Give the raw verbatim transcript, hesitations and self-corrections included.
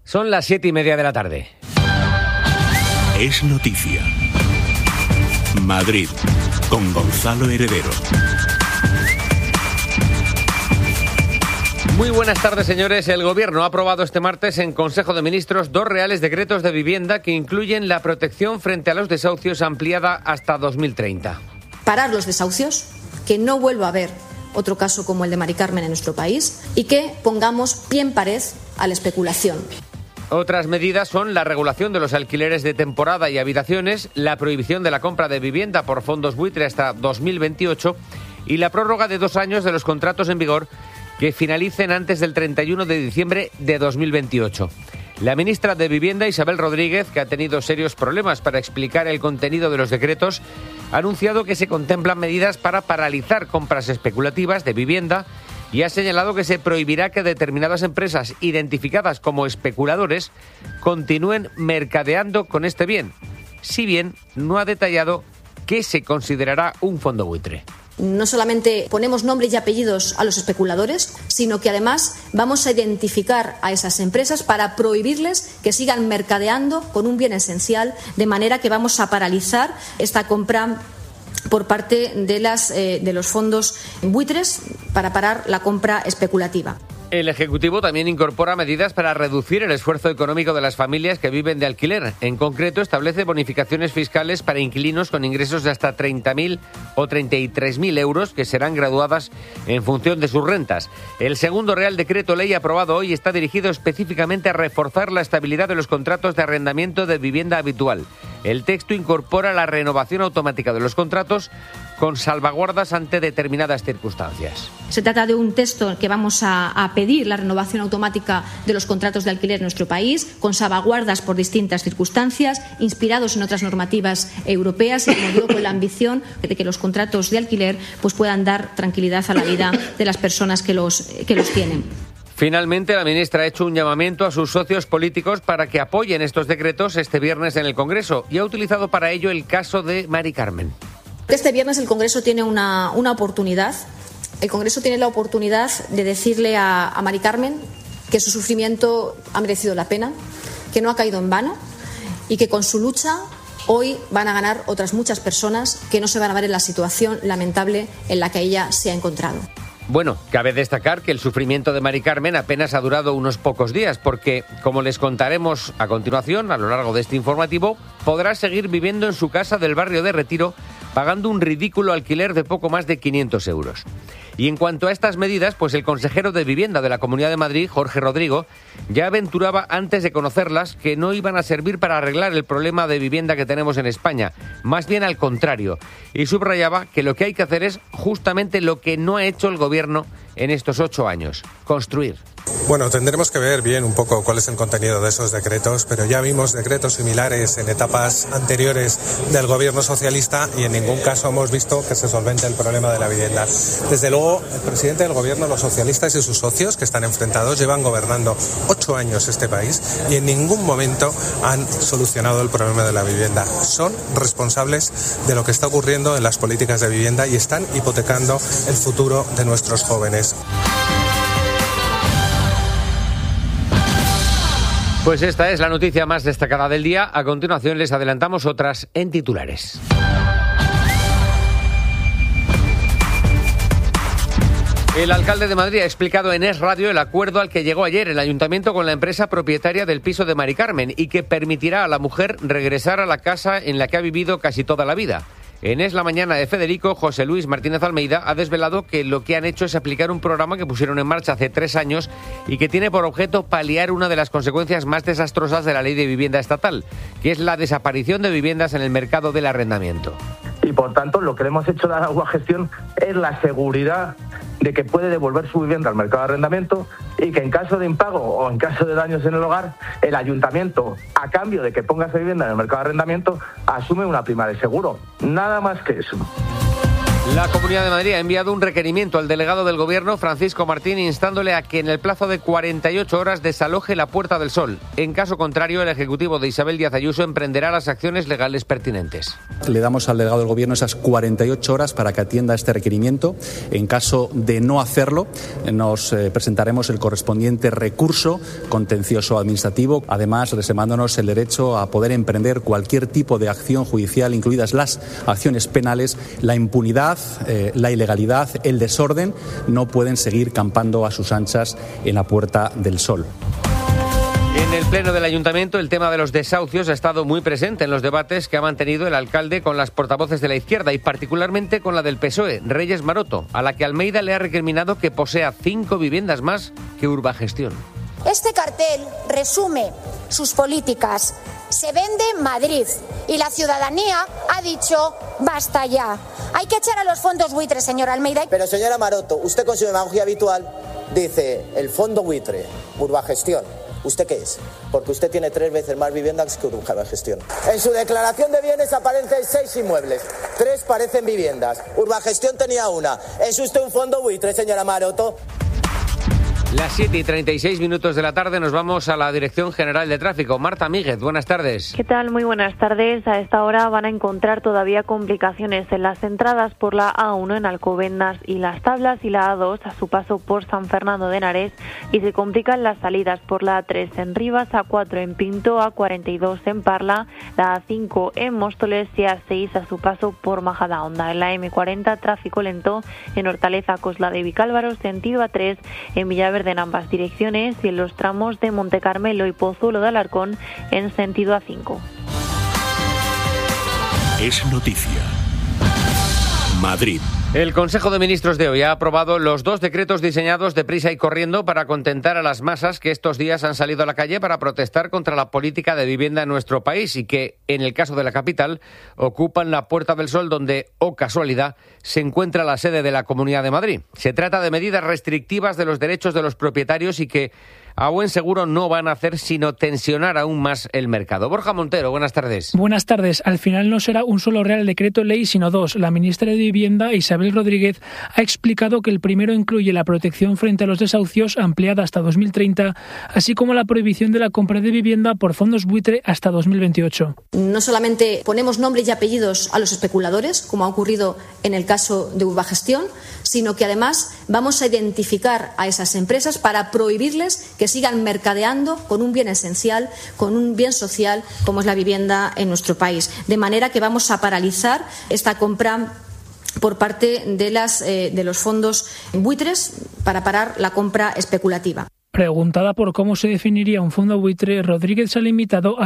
Son las siete y media de la tarde. Es noticia. Madrid, con Gonzalo Heredero. Muy buenas tardes, señores. El Gobierno ha aprobado este martes en Consejo de Ministros dos reales decretos de vivienda que incluyen la protección frente a los desahucios ampliada hasta dos mil treinta. Parar los desahucios, que no vuelva a haber otro caso como el de Mari Carmen en nuestro país y que pongamos pie en pared a la especulación. Otras medidas son la regulación de los alquileres de temporada y habitaciones, la prohibición de la compra de vivienda por fondos buitre hasta dos mil veintiocho y la prórroga de dos años de los contratos en vigor que finalicen antes del treinta y uno de diciembre de dos mil veintiocho. La ministra de Vivienda, Isabel Rodríguez, que ha tenido serios problemas para explicar el contenido de los decretos, ha anunciado que se contemplan medidas para paralizar compras especulativas de vivienda y ha señalado que se prohibirá que determinadas empresas identificadas como especuladores continúen mercadeando con este bien, si bien no ha detallado qué se considerará un fondo buitre. No solamente ponemos nombres y apellidos a los especuladores, sino que además vamos a identificar a esas empresas para prohibirles que sigan mercadeando con un bien esencial, de manera que vamos a paralizar esta compra por parte de, las, eh, de los fondos buitres para parar la compra especulativa. El Ejecutivo también incorpora medidas para reducir el esfuerzo económico de las familias que viven de alquiler. En concreto, establece bonificaciones fiscales para inquilinos con ingresos de hasta treinta mil o treinta y tres mil euros que serán graduadas en función de sus rentas. El segundo Real Decreto Ley aprobado hoy está dirigido específicamente a reforzar la estabilidad de los contratos de arrendamiento de vivienda habitual. El texto incorpora la renovación automática de los contratos con salvaguardas ante determinadas circunstancias. Se trata de un texto que vamos a, a pedir la renovación automática de los contratos de alquiler en nuestro país, con salvaguardas por distintas circunstancias, inspirados en otras normativas europeas y, como digo, con la ambición de que los contratos de alquiler pues, puedan dar tranquilidad a la vida de las personas que los, que los tienen. Finalmente, la ministra ha hecho un llamamiento a sus socios políticos para que apoyen estos decretos este viernes en el Congreso y ha utilizado para ello el caso de Mari Carmen. Este viernes el Congreso tiene una, una oportunidad. El Congreso tiene la oportunidad de decirle a, a Mari Carmen que su sufrimiento ha merecido la pena, que no ha caído en vano y que con su lucha hoy van a ganar otras muchas personas que no se van a ver en la situación lamentable en la que ella se ha encontrado. Bueno, cabe destacar que el sufrimiento de Mari Carmen apenas ha durado unos pocos días porque, como les contaremos a continuación, a lo largo de este informativo, podrá seguir viviendo en su casa del barrio de Retiro pagando un ridículo alquiler de poco más de quinientos euros. Y en cuanto a estas medidas, pues el consejero de Vivienda de la Comunidad de Madrid, Jorge Rodrigo, ya aventuraba antes de conocerlas que no iban a servir para arreglar el problema de vivienda que tenemos en España, más bien al contrario, y subrayaba que lo que hay que hacer es justamente lo que no ha hecho el gobierno en estos ocho años, construir. Bueno, tendremos que ver bien un poco cuál es el contenido de esos decretos, pero ya vimos decretos similares en etapas anteriores del gobierno socialista y en ningún caso hemos visto que se solvente el problema de la vivienda. Desde luego, el presidente del gobierno, los socialistas y sus socios que están enfrentados llevan gobernando ocho años este país y en ningún momento han solucionado el problema de la vivienda. Son responsables de lo que está ocurriendo en las políticas de vivienda y están hipotecando el futuro de nuestros jóvenes. Pues esta es la noticia más destacada del día. A continuación les adelantamos otras en titulares. El alcalde de Madrid ha explicado en Es Radio el acuerdo al que llegó ayer el ayuntamiento con la empresa propietaria del piso de Mari Carmen y que permitirá a la mujer regresar a la casa en la que ha vivido casi toda la vida. En Es la Mañana de Federico, José Luis Martínez Almeida ha desvelado que lo que han hecho es aplicar un programa que pusieron en marcha hace tres años y que tiene por objeto paliar una de las consecuencias más desastrosas de la Ley de Vivienda Estatal, que es la desaparición de viviendas en el mercado del arrendamiento. Y por tanto, lo que le hemos hecho dar a Agua Gestión es la seguridad de que puede devolver su vivienda al mercado de arrendamiento y que en caso de impago o en caso de daños en el hogar, el ayuntamiento, a cambio de que ponga esa vivienda en el mercado de arrendamiento, asume una prima de seguro. Nada más que eso. La Comunidad de Madrid ha enviado un requerimiento al delegado del Gobierno, Francisco Martín, instándole a que en el plazo de cuarenta y ocho horas desaloje la Puerta del Sol. En caso contrario, el Ejecutivo de Isabel Díaz Ayuso emprenderá las acciones legales pertinentes. Le damos al delegado del Gobierno esas cuarenta y ocho horas para que atienda este requerimiento. En caso de no hacerlo, nos eh, presentaremos el correspondiente recurso contencioso administrativo, además reservándonos el derecho a poder emprender cualquier tipo de acción judicial, incluidas las acciones penales. La impunidad, eh, la ilegalidad, el desorden no pueden seguir campando a sus anchas en la Puerta del Sol. En el Pleno del Ayuntamiento, el tema de los desahucios ha estado muy presente en los debates que ha mantenido el alcalde con las portavoces de la izquierda y particularmente con la del P S O E, Reyes Maroto, a la que Almeida le ha recriminado que posea cinco viviendas más que Urbagestión. Este cartel resume sus políticas. Se vende Madrid y la ciudadanía ha dicho basta ya. Hay que echar a los fondos buitres, señora Almeida. Pero señora Maroto, usted con su demagogia habitual dice el fondo buitre, Urbagestión. ¿Usted qué es? Porque usted tiene tres veces más viviendas que Urbagestión. En su declaración de bienes aparecen seis inmuebles, tres parecen viviendas. Urbagestión tenía una. ¿Es usted un fondo buitre, señora Maroto? Las siete y treinta y seis minutos de la tarde nos vamos a la Dirección General de Tráfico. Marta Míguez, buenas tardes. ¿Qué tal? Muy buenas tardes. A esta hora van a encontrar todavía complicaciones en las entradas por la A uno en Alcobendas y Las Tablas y la A dos a su paso por San Fernando de Henares, y se complican las salidas por la A tres en Rivas, A cuatro en Pinto, A cuarenta y dos en Parla, la A cinco en Móstoles y A seis a su paso por Majadahonda. En la eme cuarenta, tráfico lento en Hortaleza, Cosla de Vicálvaro, sentido A tres en Villaverde en ambas direcciones, y en los tramos de Monte Carmelo y Pozuelo de Alarcón en sentido A cinco. Es noticia. Madrid. El Consejo de Ministros de hoy ha aprobado los dos decretos diseñados deprisa y corriendo para contentar a las masas que estos días han salido a la calle para protestar contra la política de vivienda en nuestro país y que, en el caso de la capital, ocupan la Puerta del Sol donde, oh casualidad, se encuentra la sede de la Comunidad de Madrid. Se trata de medidas restrictivas de los derechos de los propietarios y que a buen seguro no van a hacer sino tensionar aún más el mercado. Borja Montero, buenas tardes. Buenas tardes. Al final no será un solo Real Decreto Ley, sino dos. La ministra de Vivienda, Isabel Rodríguez, ha explicado que el primero incluye la protección frente a los desahucios ampliada hasta dos mil treinta, así como la prohibición de la compra de vivienda por fondos buitre hasta dos mil veintiocho. No solamente ponemos nombres y apellidos a los especuladores, como ha ocurrido en el caso de Urbagestión, sino que además vamos a identificar a esas empresas para prohibirles que sigan mercadeando con un bien esencial, con un bien social como es la vivienda en nuestro país. De manera que vamos a paralizar esta compra por parte de, las, eh, de los fondos buitres para parar la compra especulativa. Preguntada por cómo se definiría un fondo buitre, Rodríguez se ha limitado a